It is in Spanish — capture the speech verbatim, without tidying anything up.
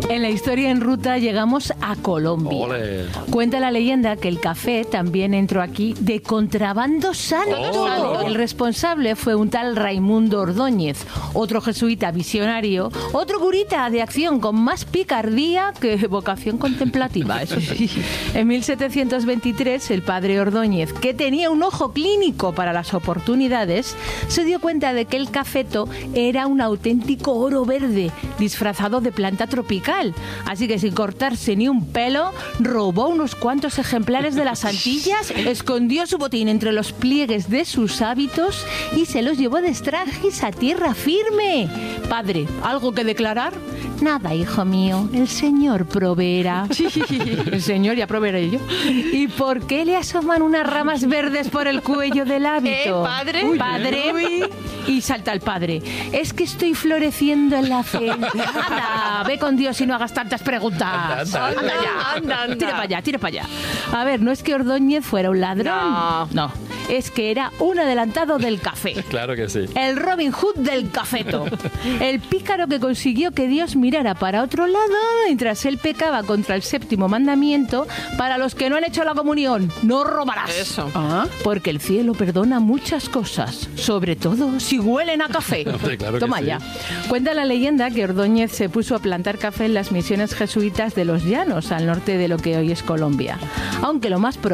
En la historia en ruta llegamos a Colombia. Ole. Cuenta la leyenda que el café también entró aquí de contrabando santo. Oh. El responsable fue un tal Raimundo Ordóñez, otro jesuita visionario, otro curita de acción con más picardía que vocación contemplativa, eso sí. En mil setecientos veintitrés, el padre Ordóñez, que tenía un ojo clínico para las oportunidades, se dio cuenta de que el cafeto era un auténtico oro verde, disfrazado de planta tropical. Así que sin cortarse ni un pelo, robó unos cuantos ejemplares de las Antillas, escondió su botín entre los pliegues de sus hábitos y se los llevó de extranjis a tierra firme. Padre, ¿algo que declarar? Nada, hijo mío, el Señor proveerá. El Señor ya proveeré yo. ¿Y por qué le asoman unas ramas verdes por el cuello del hábito? ¿Eh, padre? Uy, padre. Uy. Y salta el padre. Es que estoy floreciendo en la fe. Anda, ve con Dios y no hagas tantas preguntas. Anda, anda. Anda ya. Anda, anda. Tira para allá, tira para allá. A ver, no es que Ordóñez fuera un ladrón. No. No, es que era un adelantado del café. Claro que sí. El Robin Hood del cafeto. El pícaro que consiguió que Dios mirara para otro lado mientras él pecaba contra el séptimo mandamiento para los que no han hecho la comunión. No robarás. Eso. ¿Ah? Porque el cielo perdona muchas cosas, sobre todo si huelen a café. Hombre, claro que Toma sí. ya. Cuenta la leyenda que Ordóñez se puso a plantar café en las misiones jesuitas de los Llanos, al norte de lo que hoy es Colombia. Aunque lo más probable